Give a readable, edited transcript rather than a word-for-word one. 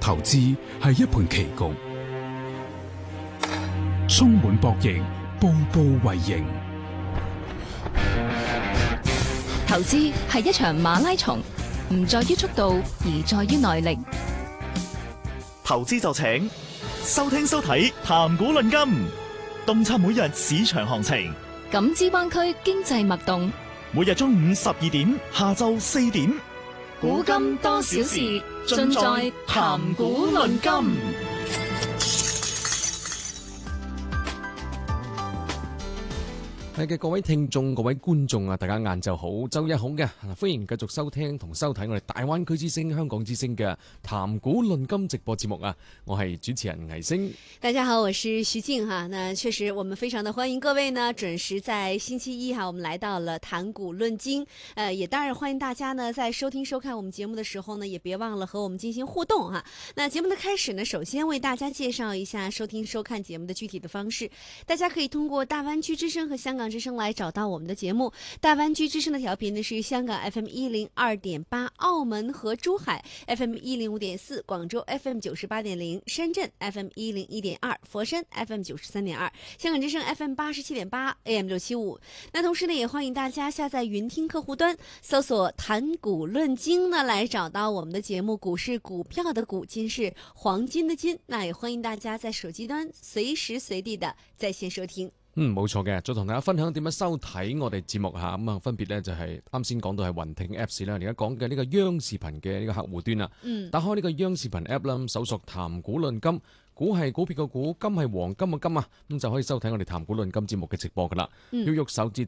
投資係一盤棋局，充滿博弈，步步為營。 投資係一場馬拉松，唔在於速度，而在於耐力。 投資就請收聽收睇談股論金，洞察每日市場行情， 感知灣區經濟脈動。 每日中午12點，下晝4點， 古今多少事，盡在談股論金。 係嘅，各位聽眾、各位觀眾啊，大家晏晝好，周一好嘅，歡迎繼續收聽同收睇我哋大灣區之聲、香港之聲嘅談股論金直播節目啊！我係主持人倪星。 大家好，我是徐靜哈。那確實，我們非常的歡迎各位呢，準時在星期一哈，我們來到了談股論金。也當然歡迎大家呢，在收聽收看我們節目的時候呢，也別忘了和我們進行互動哈。那節目的開始呢，首先為大家介紹一下收聽收看節目的具體的方式。大家可以通過大灣區之聲和香港之聲來找到我們的節目。大灣區之聲的調頻呢是香港 FM 102.8，澳門和珠海 FM 105.4，廣州 FM 98.0，深圳 FM 101.2，佛山 FM 93.2，香港之聲 FM 87.8 AM 675。那同時呢，也歡迎大家下載雲聽客戶端，搜索談股論金呢，來找到我們的節目。股是股票的股，金是黃金的金。那也歡迎大家在手機端隨時隨地的在線收聽。 冇錯嘅，再同大家分享點樣收睇我哋節目吓，咁啊分別咧就係啱先講到係雲聽 Apps 啦，而家講嘅呢個央視頻嘅呢個客戶端啦，打開呢個央視頻 App 啦，搜索談股論金，股係股票嘅股，金係黃金嘅金啊，咁就可以收睇我哋談股論金節目嘅直播噶啦。要喐手指